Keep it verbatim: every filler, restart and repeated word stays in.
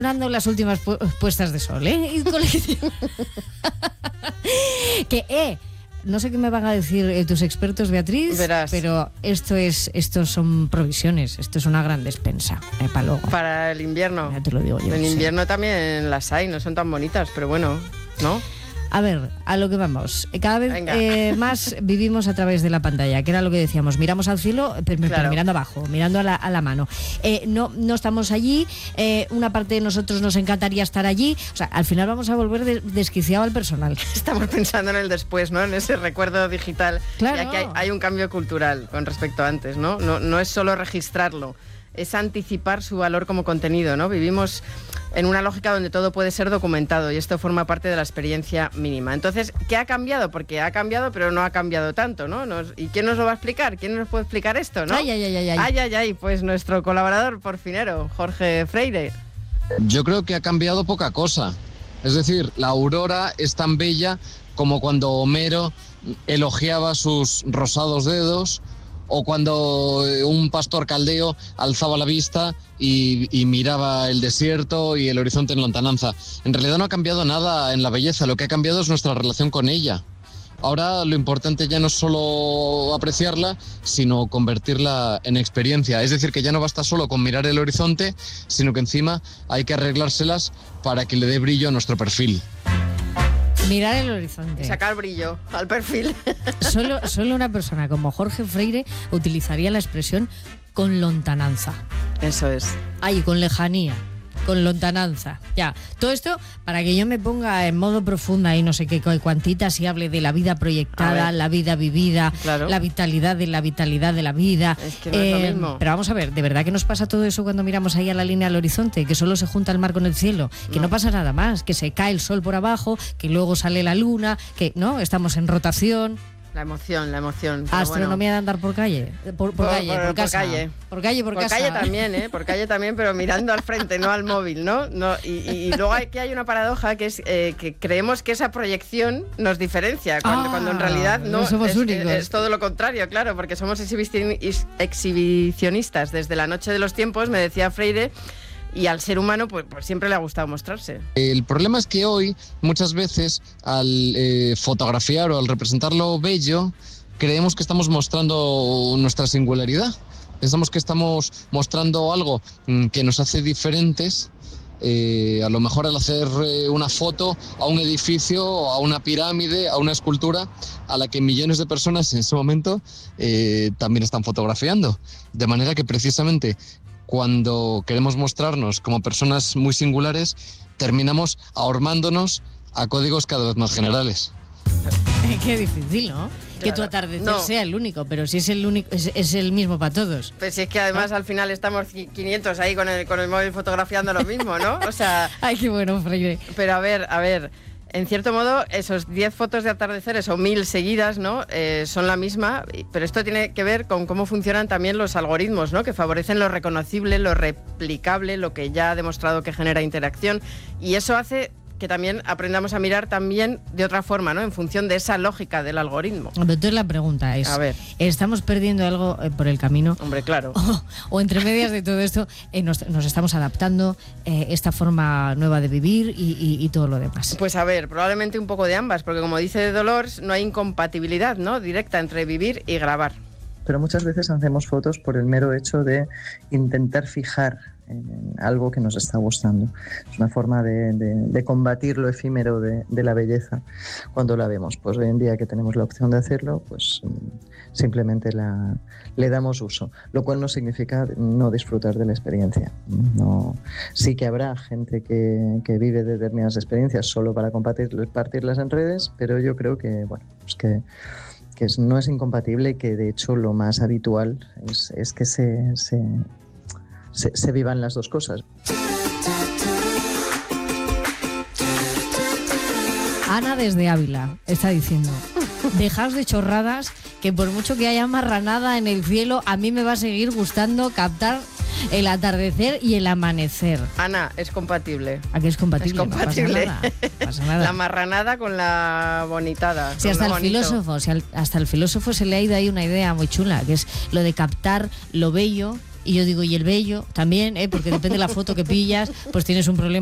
dando las últimas pu- puestas de sol, ¿eh? Y colectivo. que, eh, no sé qué me van a decir eh, tus expertos, Beatriz, Verás. pero esto es, esto son provisiones, esto es una gran despensa, eh, para luego. Para el invierno. Ya te lo digo yo. En sí. invierno también las hay, no son tan bonitas, pero bueno, ¿no? A ver, a lo que vamos. Cada vez eh, más vivimos a través de la pantalla, que era lo que decíamos. Miramos al cielo, pero, Claro. pero mirando abajo, mirando a la, a la mano. Eh, no, no estamos allí. Eh, una parte de nosotros nos encantaría estar allí. O sea, al final vamos a volver de, desquiciado al personal. Estamos pensando en el después, ¿no? En ese recuerdo digital. Claro. Y aquí hay, hay un cambio cultural con respecto a antes, ¿no? No, no es solo registrarlo, es anticipar su valor como contenido, ¿no? Vivimos en una lógica donde todo puede ser documentado y esto forma parte de la experiencia mínima. Entonces, ¿qué ha cambiado? Porque ha cambiado, pero no ha cambiado tanto, ¿no? Nos, ¿Y quién nos lo va a explicar? ¿Quién nos puede explicar esto, no? Ay, ay, ay, ay. Ay, ay, ay, ay. Pues nuestro colaborador porfinero, Jorge Freire. Yo creo que ha cambiado poca cosa. Es decir, la aurora es tan bella como cuando Homero elogiaba sus rosados dedos, o cuando un pastor caldeo alzaba la vista y, y miraba el desierto y el horizonte en lontananza. En realidad no ha cambiado nada en la belleza, lo que ha cambiado es nuestra relación con ella. Ahora lo importante ya no es solo apreciarla, sino convertirla en experiencia. Es decir, que ya no basta solo con mirar el horizonte, sino que encima hay que arreglárselas para que le dé brillo a nuestro perfil. Mirar el horizonte. Sacar brillo al perfil. Solo, solo una persona como Jorge Freire utilizaría la expresión con lontananza. Eso es. Ay, con lejanía, con lontananza. Ya, todo esto para que yo me ponga en modo profunda y no sé qué cuantitas y hable de la vida proyectada, la vida vivida, claro. la vitalidad de la vitalidad de la vida. Es que no eh, es lo mismo. Pero vamos a ver, ¿de verdad que nos pasa todo eso cuando miramos ahí a la línea del horizonte? Que solo se junta el mar con el cielo, que no, no pasa nada más, que se cae el sol por abajo, que luego sale la luna, que no, estamos en rotación. La emoción, la emoción. Astronomía bueno. de andar por calle, por, por, por calle, por, por, por casa, calle, por calle, por, por casa. Por calle también, ¿eh? Por calle también, pero mirando al frente, no al móvil, ¿no? no y, y, y luego hay, que hay una paradoja que es eh, que creemos que esa proyección nos diferencia, cuando, ah, cuando en realidad no, no somos es, únicos. Es todo lo contrario, claro, porque somos exhibicionistas desde la noche de los tiempos, me decía Freire. Y al ser humano pues, pues siempre le ha gustado mostrarse. El problema es que hoy muchas veces al eh, fotografiar o al representar lo bello creemos que estamos mostrando nuestra singularidad. Pensamos que estamos mostrando algo mm, que nos hace diferentes. Eh, a lo mejor al hacer eh, una foto a un edificio, a una pirámide, a una escultura a la que millones de personas en ese momento eh, también están fotografiando. De manera que precisamente cuando queremos mostrarnos como personas muy singulares, terminamos ahormándonos a códigos cada vez más generales. Qué difícil, ¿no? Claro. Que tu atardecer no. sea el único, pero si es el único, es, es el mismo para todos. Pues si es que además ¿no? al final estamos quinientos ahí con el, con el móvil fotografiando lo mismo, ¿no? O sea... Ay, qué bueno, Freire. Pero a ver, a ver... En cierto modo, esos diez fotos de atardeceres o mil seguidas, ¿no? Eh, son la misma, pero esto tiene que ver con cómo funcionan también los algoritmos, ¿no? Que favorecen lo reconocible, lo replicable, lo que ya ha demostrado que genera interacción. Y eso hace que también aprendamos a mirar también de otra forma, ¿no? En función de esa lógica del algoritmo. Entonces la pregunta es, a ver. ¿estamos perdiendo algo eh, por el camino? Hombre, claro. O, o entre medias de todo esto, eh, nos, nos estamos adaptando eh, esta forma nueva de vivir y, y, y todo lo demás. Pues a ver, probablemente un poco de ambas, porque como dice Dolores, no hay incompatibilidad, ¿no? Directa entre vivir y grabar. Pero muchas veces hacemos fotos por el mero hecho de intentar fijar en algo que nos está gustando. Es una forma de, de, de combatir lo efímero de, de la belleza cuando la vemos. Pues hoy en día que tenemos la opción de hacerlo, pues simplemente la, le damos uso, lo cual no significa no disfrutar de la experiencia. No, sí que habrá gente que, que vive determinadas experiencias solo para compartirlas en redes, pero yo creo que, bueno, pues que que no es incompatible y que de hecho lo más habitual es, es que se, se, se, se vivan las dos cosas. Ana desde Ávila está diciendo: dejaos de chorradas, que por mucho que haya marranada en el cielo, a mí me va a seguir gustando captar el atardecer y el amanecer. Ana, es compatible. ¿A qué es compatible? Es compatible. No pasa nada, no pasa nada. La marranada con la bonitada. Si hasta el filósofo, si al, hasta el filósofo se le ha ido ahí una idea muy chula, que es lo de captar lo bello Y yo digo, y el bello también, ¿eh? Porque depende de la foto que pillas, pues tienes un problema.